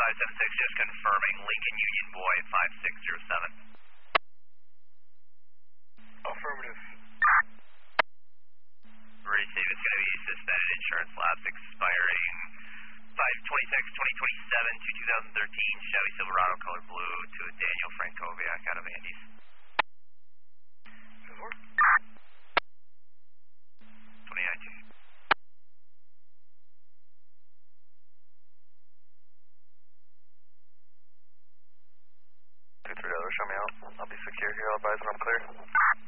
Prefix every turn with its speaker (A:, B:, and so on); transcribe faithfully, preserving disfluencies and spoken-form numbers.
A: five seven six, just confirming Lincoln Union Boy five six zero seven.
B: Affirmative.
A: Receive is going to be suspended insurance lapse expiring five twenty-six twenty twenty-seven to two thousand thirteen Chevy Silverado color blue to Daniel Frankoviak out of Andes. twenty nineteen.
B: two three zero, show me out. I'll be secure here. I'll advise when I'm clear.